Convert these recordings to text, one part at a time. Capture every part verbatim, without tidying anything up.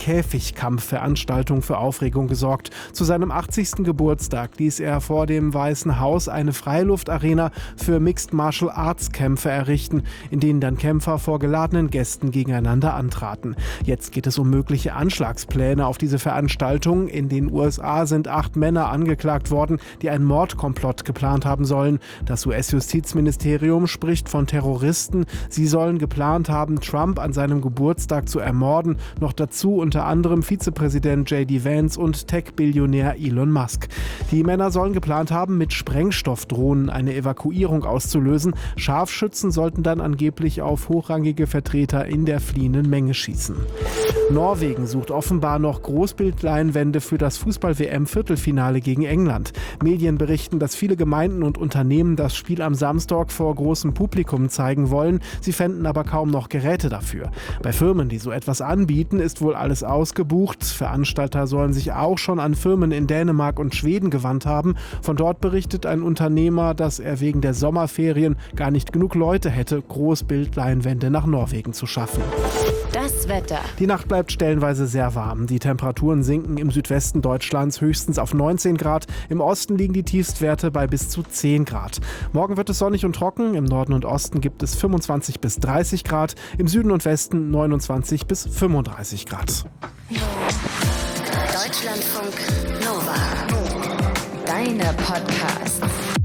Käfigkampf-Veranstaltung für Aufregung gesorgt. Zu seinem achtzigsten Geburtstag ließ er vor dem Weißen Haus eine Freiluftarena für Mixed Martial Arts Kämpfe errichten, in denen dann Kämpfer vor geladenen Gästen gegeneinander antraten. Jetzt geht es um mögliche Anschlagspläne auf diese Veranstaltung. In den U S A sind acht Männer angeklagt worden, die einen Mordkomplott geplant haben sollen. Das U S-Justizministerium spricht von Terroristen. Sie sollen geplant haben, Trump an seinem Geburtstag zu ermorden. Noch dazu unter anderem Vizepräsident J D Vance und Tech-Billionär Elon Musk. Die Männer sollen geplant haben, mit Sprengstoffdrohnen eine Evakuierung auszulösen. Scharfschützen sollten dann angeblich auf hochrangige Vertreter in der fliehenden Menge schießen. Norwegen sucht offenbar noch Großbildleinwände für das Fußball-W M-Viertelfinale gegen England. Medien berichten, dass viele Gemeinden und Unternehmen das Spiel am Samstag vor großem Publikum zeigen wollen. Sie fänden aber kaum noch Geräte dafür. Bei Firmen, die so etwas anbieten, ist wohl alles ausgebucht. Veranstalter sollen sich auch schon an Firmen in Dänemark und Schweden gewandt haben. Von dort berichtet ein Unternehmer, dass er wegen der Sommerferien gar nicht genug Leute hätte, Großbildleinwände nach Norwegen zu schaffen. Das Wetter. Die Nacht bleibt stellenweise sehr warm. Die Temperaturen sinken im Südwesten Deutschlands höchstens auf neunzehn Grad. Im Osten liegen die Tiefstwerte bei bis zu zehn Grad. Morgen wird es sonnig und trocken. Im Norden und Osten gibt es fünfundzwanzig bis dreißig Grad. Im Süden und Westen neunundzwanzig bis fünfunddreißig Grad. Deutschlandfunk Nova. Deine Podcasts.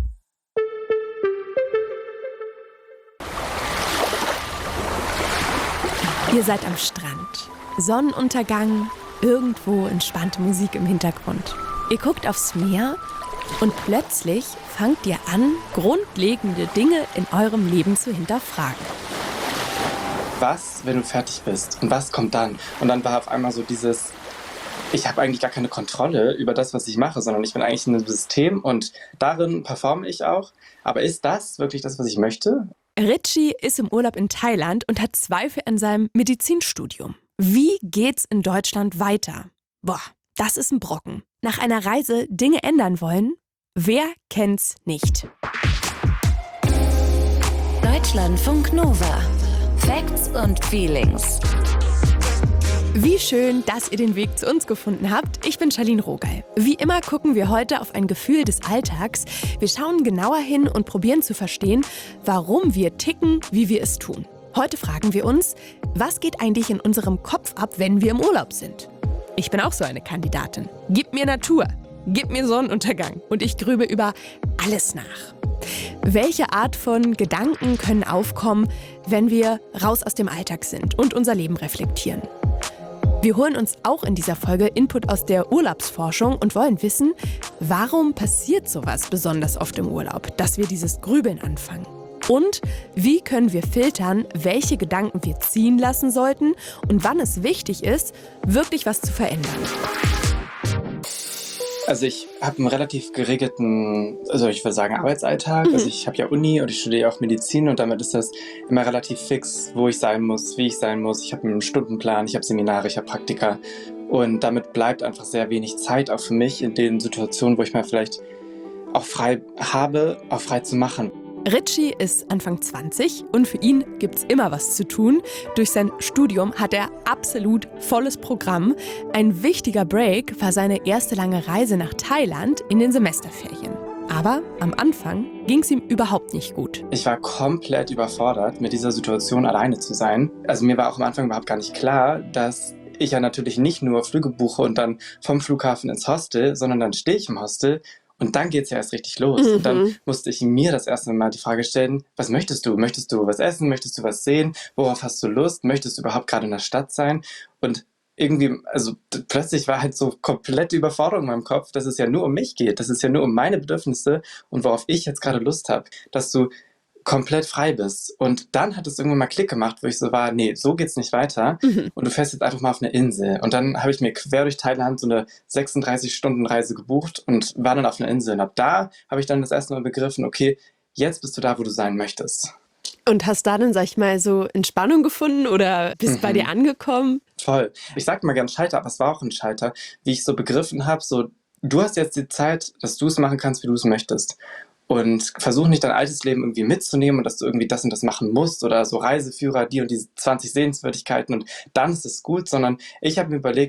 Ihr seid am Strand. Sonnenuntergang, irgendwo entspannte Musik im Hintergrund. Ihr guckt aufs Meer und plötzlich fangt ihr an, grundlegende Dinge in eurem Leben zu hinterfragen. Was, wenn du fertig bist? Und was kommt dann? Und dann war auf einmal so dieses, ich habe eigentlich gar keine Kontrolle über das, was ich mache, sondern ich bin eigentlich in einem System und darin performe ich auch. Aber ist das wirklich das, was ich möchte? Richie ist im Urlaub in Thailand und hat Zweifel an seinem Medizinstudium. Wie geht's in Deutschland weiter? Boah, das ist ein Brocken. Nach einer Reise Dinge ändern wollen? Wer kennt's nicht? Deutschlandfunk Nova. Facts und Feelings. Wie schön, dass ihr den Weg zu uns gefunden habt. Ich bin Charlene Rogal. Wie immer gucken wir heute auf ein Gefühl des Alltags. Wir schauen genauer hin und probieren zu verstehen, warum wir ticken, wie wir es tun. Heute fragen wir uns, was geht eigentlich in unserem Kopf ab, wenn wir im Urlaub sind? Ich bin auch so eine Kandidatin. Gib mir Natur, gib mir Sonnenuntergang und ich grübe über alles nach. Welche Art von Gedanken können aufkommen, wenn wir raus aus dem Alltag sind und unser Leben reflektieren? Wir holen uns auch in dieser Folge Input aus der Urlaubsforschung und wollen wissen, warum passiert sowas besonders oft im Urlaub, dass wir dieses Grübeln anfangen. Und wie können wir filtern, welche Gedanken wir ziehen lassen sollten und wann es wichtig ist, wirklich was zu verändern. Also ich habe einen relativ geregelten, also ich würde sagen Arbeitsalltag. Mhm. Also ich habe ja Uni und ich studiere auch Medizin und damit ist das immer relativ fix, wo ich sein muss, wie ich sein muss. Ich habe einen Stundenplan, ich habe Seminare, ich habe Praktika und damit bleibt einfach sehr wenig Zeit auch für mich in den Situationen, wo ich mal vielleicht auch frei habe, auch frei zu machen. Richie ist Anfang zwanzig und für ihn gibt's immer was zu tun. Durch sein Studium hat er absolut volles Programm. Ein wichtiger Break war seine erste lange Reise nach Thailand in den Semesterferien. Aber am Anfang ging's ihm überhaupt nicht gut. Ich war komplett überfordert, mit dieser Situation alleine zu sein. Also mir war auch am Anfang überhaupt gar nicht klar, dass ich ja natürlich nicht nur Flüge buche und dann vom Flughafen ins Hostel, sondern dann stehe ich im Hostel. Und dann geht es ja erst richtig los. Mhm. Und dann musste ich mir das erste Mal die Frage stellen, was möchtest du? Möchtest du was essen? Möchtest du was sehen? Worauf hast du Lust? Möchtest du überhaupt gerade in der Stadt sein? Und irgendwie, also plötzlich war halt so komplette Überforderung in meinem Kopf, dass es ja nur um mich geht. Dass es ja nur um meine Bedürfnisse und worauf ich jetzt gerade Lust habe. Dass du komplett frei bist. Und dann hat es irgendwann mal Klick gemacht, wo ich so war, nee, so geht's nicht weiter. Mhm. Und du fährst jetzt einfach mal auf eine Insel. Und dann habe ich mir quer durch Thailand so eine sechsunddreißig-Stunden-Reise gebucht und war dann auf einer Insel. Und ab da habe ich dann das erste Mal begriffen, okay, jetzt bist du da, wo du sein möchtest. Und hast da dann, sag ich mal, so Entspannung gefunden oder bist mhm. bei dir angekommen? Voll. Ich sag mal gern Schalter, aber es war auch ein Schalter, wie ich so begriffen habe, so, du hast jetzt die Zeit, dass du es machen kannst, wie du es möchtest. Und versuch nicht dein altes Leben irgendwie mitzunehmen und dass du irgendwie das und das machen musst oder so Reiseführer, die und die zwanzig Sehenswürdigkeiten und dann ist es gut, sondern ich habe mir überlegt,